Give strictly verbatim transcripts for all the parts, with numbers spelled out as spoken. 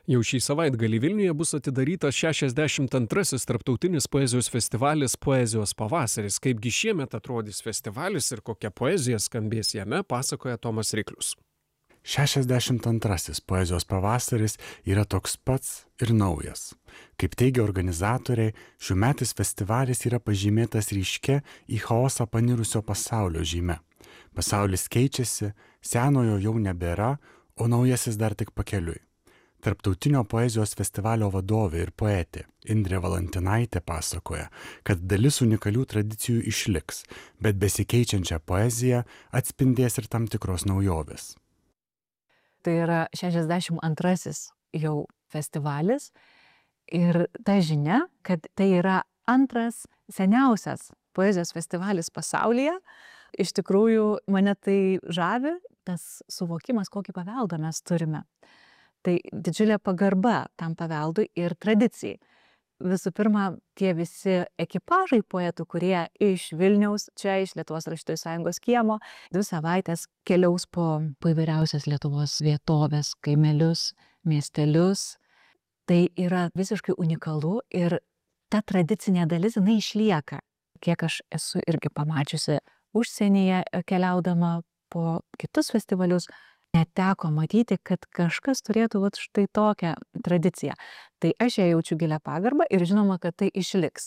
Jau šį savaitgalį Vilniuje bus atidarytas šešiasdešimt antrasis tarptautinis poezijos festivalis Poezijos pavasaris. Kaipgi šiemet atrodys festivalis ir kokia poezija skambės jame, pasakoja Tomas Riklius. šešiasdešimt antrasis poezijos pavasaris yra toks pats ir naujas. Kaip teigia organizatoriai, šiųmetis festivalis yra pažymėtas ryškia į chaosą panirusio pasaulio žyme. Pasaulis keičiasi, senojo jau nebėra, o naujasis dar tik pakeliui. Tarptautinio poezijos festivalio vadovė ir poetė Indrė Valantinaitė pasakoja, kad dalis unikalių tradicijų išliks, bet besikeičiančią poeziją atspindės ir tam tikros naujovės. Tai yra šešiasdešimt antrasis jau festivalis ir ta žinia, kad tai yra antras seniausias poezijos festivalis pasaulyje, iš tikrųjų mane tai žavi, tas suvokimas, kokį paveldą mes turime. Tai didžiulė pagarba tam paveldui ir tradicijai. Visų pirma, tie visi ekipažai poetų, kurie iš Vilniaus, čia iš Lietuvos rašytojų sąjungos kiemo, dvi savaitės keliaus po, po įvairiausias Lietuvos vietovės, kaimelius, miestelius. Tai yra visiškai unikalu ir ta tradicinė dalis, jinai išlieka. Kiek aš esu irgi pamačiusi užsienyje keliaudama po kitus festivalius, neteko matyti, kad kažkas turėtų vat štai tokią tradiciją. Tai aš ją jaučiu gilią pagarbą ir žinoma, kad tai išliks.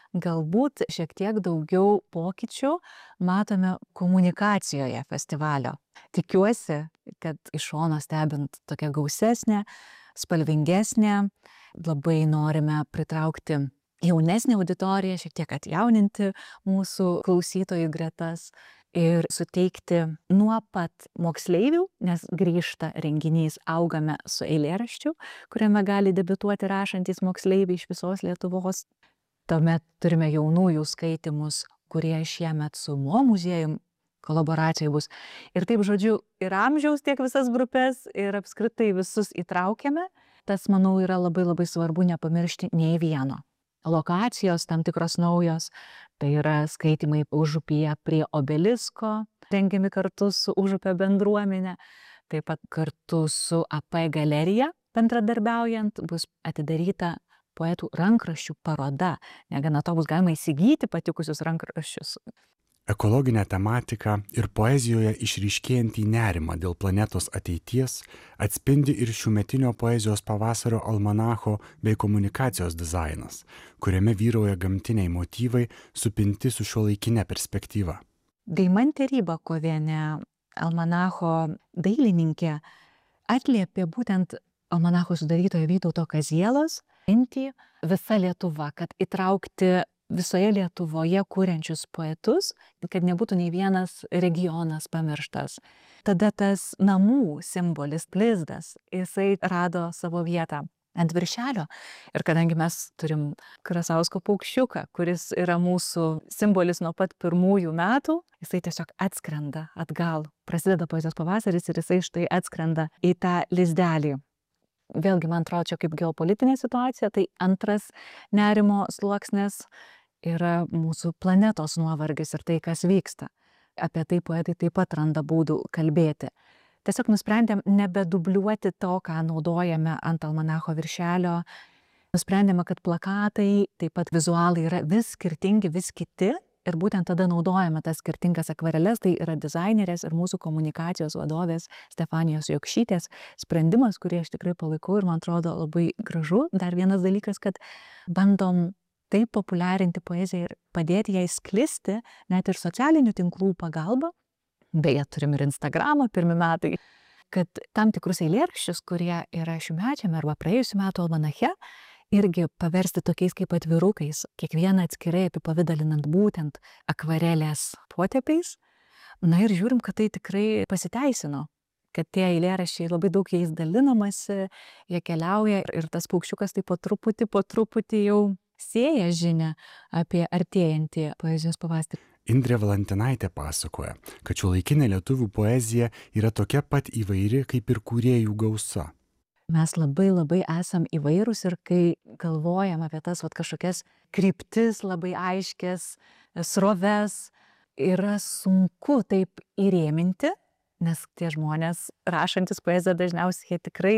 Galbūt šiek tiek daugiau pokyčių matome komunikacijoje festivalio. Tikiuosi, kad iš šono stebint tokia gausesnė, spalvingesnė, labai norime pritraukti jaunesnį auditoriją, šiek tiek atjauninti mūsų klausytojų gretas ir suteikti nuo pat moksleivių, nes grįžta renginys Augame su eilėraščiu, kuriame gali debiutuoti rašantys moksleiviai iš visos Lietuvos. Tuomet turime jaunųjų skaitymus, kurie šiemet su Mo muziejum kolaboracijai bus. Ir taip žodžiu, ir amžiaus tiek visas grupės, ir apskritai visus įtraukiame. Tas, manau, yra labai labai svarbu nepamiršti nei vieno. Lokacijos tam tikros naujos, tai yra skaitymai Užupyje prie obelisko, rengiami kartu su Užupio bendruomenė, taip pat kartu su A P galerija bendradarbiaujant bus atidaryta poetų rankraščių paroda. Negana to, bus galima įsigyti patikusius rankraščius. Ekologinę tematiką ir poezijoje išryškėjantį nerimą dėl planetos ateities atspindi ir šiųmetinio poezijos pavasario almanacho bei komunikacijos dizainas, kuriame vyrauja gamtiniai motyvai supinti su šiuolaikine perspektyva. Deimantė Rybakovienė, almanacho dailininkė, atliepė būtent almanacho sudarytojo Vytauto Kazielos mintį visa Lietuva, kad įtraukti visoje Lietuvoje kuriančius poetus, kad nebūtų nei vienas regionas pamirštas. Tada tas namų simbolis blizdas, jisai rado savo vietą ant viršelio. Ir kadangi mes turim Krasausko paukščiuką, kuris yra mūsų simbolis nuo pat pirmųjų metų, jisai tiesiog atskrenda atgal. Prasideda poezijos pavasaris ir jisai štai atskrenda į tą lizdelį. Vėlgi, man atrodo, čia kaip geopolitinė situacija, tai antras nerimo sluoksnis yra mūsų planetos nuovargis ir tai, kas vyksta. Apie tai poetai taip pat randa būdų kalbėti. Tiesiog nusprendėm nebedubliuoti to, ką naudojame ant almanacho viršelio. Nusprendėme, kad plakatai, taip pat vizualai yra vis skirtingi, vis kiti. Ir būtent tada naudojame tas skirtingas akvareles, tai yra dizainerės ir mūsų komunikacijos vadovės Stefanijos Jokšytės sprendimas, kurį aš tikrai palaikau ir man atrodo labai gražu. Dar vienas dalykas, kad bandom taip populiarinti poeziją ir padėti jai sklisti net ir socialinių tinklų pagalba. Beje, turim ir Instagramą pirmi metai, kad tam tikrus eilėraščius, kurie yra šiųmečiame arba praėjusių metų almanache, irgi paversti tokiais kaip atvirukais, kiekvieną atskirai apipavidalinant būtent akvarelės potėpiais. Na ir žiūrim, kad tai tikrai pasiteisino, kad tie eilėraščiai labai daug jais dalinamasi, jie keliauja ir tas paukščiukas tai po truputį, po truputį jau sėja žinią apie artėjantį poezijos pavasarį. Indrė Valantinaitė pasakoja, kad šiuolaikinė lietuvių poezija yra tokia pat įvairi kaip ir kūrėjų gausa. Mes labai labai esam įvairūs ir kai galvojam apie tas vat, kažkokias kryptis labai aiškės, sroves, yra sunku taip įrėminti, nes tie žmonės rašantis poeziją dažniausiai jie tikrai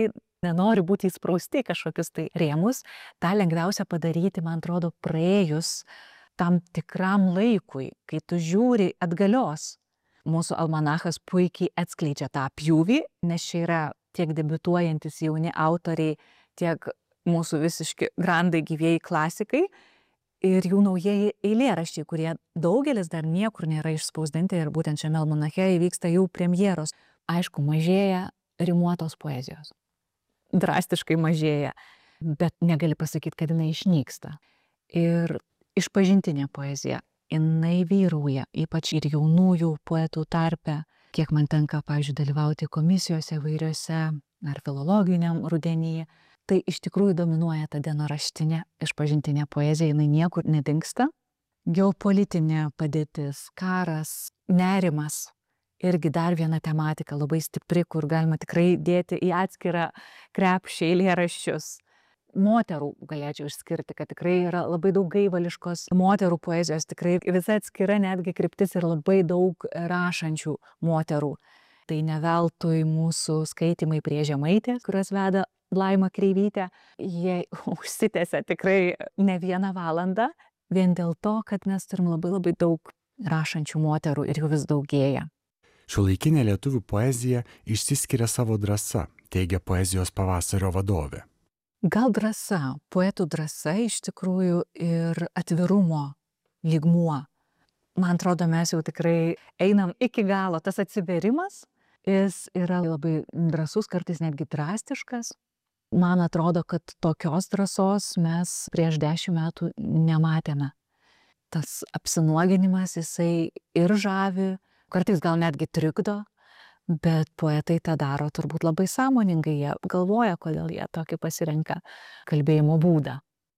nenori būti įsprausti į kažkokius tai rėmus. Ta lengviausia padaryti, man atrodo, praėjus tam tikram laikui, kai tu žiūri atgalios. Mūsų almanachas puikiai atskleidžia tą pjūvį, nes čia yra tiek debiutuojantis jauni autoriai, tiek mūsų visiški grandai gyvieji klasikai ir jų naujieji eilėraščiai, kurie daugelis dar niekur nėra išspausdinti ir būtent šiame almanache įvyksta jau premjeros. Aišku, mažėja rimuotos poezijos. Drastiškai mažėja, bet negali pasakyti, kad jinai išnyksta. Ir išpažintinė poezija, jinai vyrauja, ypač ir jaunųjų poetų tarpe. Kiek man tenka, pavyzdžiui, dalyvauti komisijose vairiose ar filologiniam rudenyje, tai iš tikrųjų dominuoja ta dienoraštinė išpažintinė poezija, jinai niekur nedingsta. Geopolitinė padėtis, karas, nerimas, irgi dar viena tematika labai stipri, kur galima tikrai dėti į atskirą krepšį eilėraščius. Moterų galėčiau išskirti, kad tikrai yra labai daug gaivališkos moterų poezijos, tikrai visa atskira netgi kryptis ir labai daug rašančių moterų. Tai ne veltui mūsų skaitymai prie Žemaitės, kurias veda Laima Kreivytė, jie užsitęsia tikrai ne vieną valandą, vien dėl to, kad mes turim labai labai daug rašančių moterų ir jų vis daugėja. Šiuolaikinė lietuvių poezija išsiskiria savo drąsa, teigia poezijos pavasario vadovė. Gal drąsa, poetų drąsa iš tikrųjų ir atvirumo lygmuo. Man atrodo, mes jau tikrai einam iki galo. Tas atsiverimas, jis yra labai drąsus, kartais netgi drastiškas. Man atrodo, kad tokios drąsos mes prieš dešimt metų nematėme. Tas apsinuoginimas, jisai ir žavi, kartais gal netgi trikdo, bet poetai tą daro turbūt labai sąmoningai, jie galvoja, kodėl jie tokį pasirenka kalbėjimo būdą.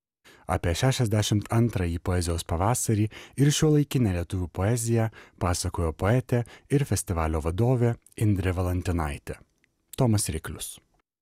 Apie šešiasdešimt antrąjį poezijos pavasarį ir šiuolaikinę lietuvių poeziją pasakojo poetė ir festivalio vadovė Indrė Valantinaitė. Tomas Riklius.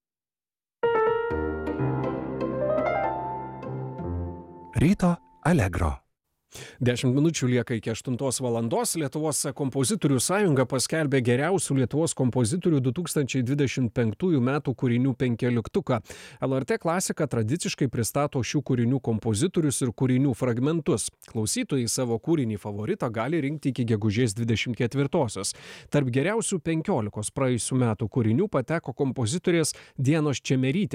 Ryto Allegro. Dešimt minučių lieka iki aštuntos valandos. Lietuvos kompozitorių sąjunga paskelbė geriausių Lietuvos kompozitorių du tūkstančiai dvidešimt penktųjų metų kūrinių penkeliktuką. L R T Klasika tradiciškai pristato šių kūrinių kompozitorius ir kūrinių fragmentus. Klausytojai savo kūrinį favoritą gali rinkti iki gegužės dvidešimt ketvirtosios. Tarp geriausių penkiolikos praėjusių metų kūrinių pateko kompozitorės Dienos Čemerytės